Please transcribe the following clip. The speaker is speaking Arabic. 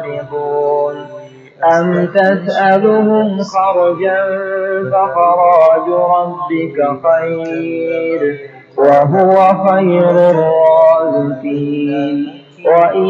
ينفقون أم تسألهم خرجا فخراج ربك خير وهو خير الرازقين